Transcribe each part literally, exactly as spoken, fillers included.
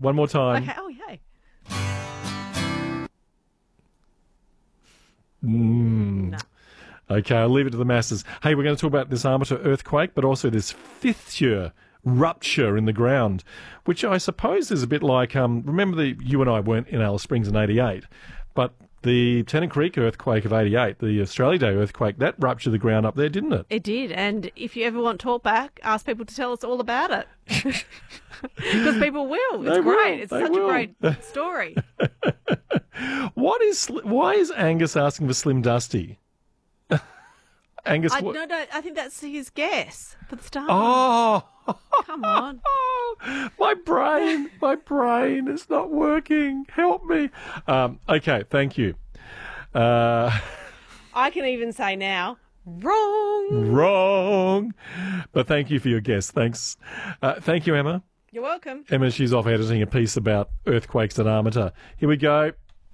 one more time. Okay. Oh, yay. Mm. No. Okay, I'll leave it to the masses. Hey, we're going to talk about this Armature earthquake, but also this fifth-year rupture in the ground, which I suppose is a bit like, um, remember that you and I weren't in Alice Springs in eighty-eight, but the Tennant Creek earthquake of eighty-eight, the Australia Day earthquake, that ruptured the ground up there, didn't it? It did, and if you ever want talkback, ask people to tell us all about it. Because people will. It's They will, great. It's they such will. a great story. What is, why is Angus asking for Slim Dusty? Angus, I, what? no, no, I think that's his guess for the start. Oh! Come on. My brain, my brain is not working. Help me. Um, okay, thank you. Uh, I can even say now, wrong. wrong. But thank you for your guess. Thanks. Uh, thank you, Emma. You're welcome. Emma, she's off editing a piece about earthquakes at Armature. Here we go.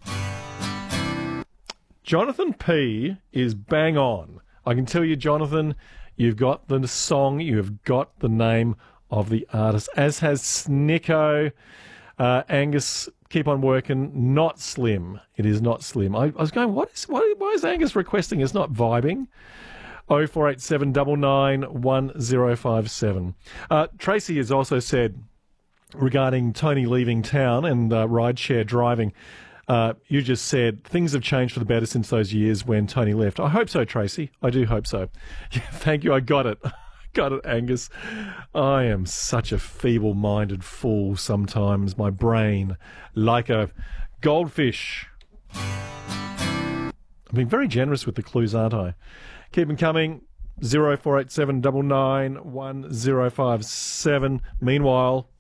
Jonathan P. is bang on. I can tell you, Jonathan, you've got the song, you've got the name of the artist, as has Snicko. Uh, Angus, keep on working. Not Slim. It is not Slim. I, I was going, what is, why, why is Angus requesting? It's not vibing. oh four eight seven nine nine one oh five seven. Uh, Tracy has also said regarding Tony leaving town and uh, rideshare driving, uh, you just said things have changed for the better since those years when Tony left. I hope so, Tracy. I do hope so. Yeah, thank you. I got it. Got it, Angus. I am such a feeble-minded fool sometimes. My brain, like a goldfish. I'm being very generous with the clues, aren't I? Keep them coming. oh four eight seven nine nine one oh five seven. Meanwhile,